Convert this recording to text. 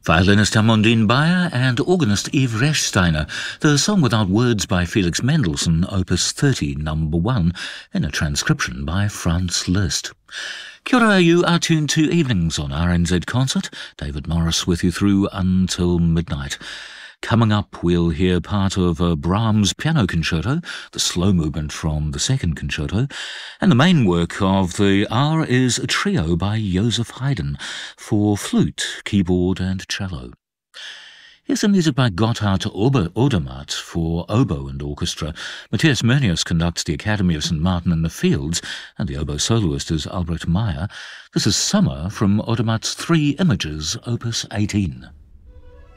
Violinist Amandine Bayer and organist Yves Rechsteiner. The song without words by Felix Mendelssohn, Opus 30, number 1, in a transcription by Franz Liszt. Kia ora, you are tuned to Evenings on RNZ Concert. David Morris with you through until midnight. Coming up, we'll hear part of a Brahms piano concerto, the slow movement from the second concerto, and the main work of the hour is a trio by Joseph Haydn for flute, keyboard and cello. Here's some music by Gotthard Odermatt for oboe and orchestra. Matthias Mernius conducts the Academy of St. Martin in the Fields, and the oboe soloist is Albrecht Meyer. This is Summer from Odermatt's Three Images, Opus 18.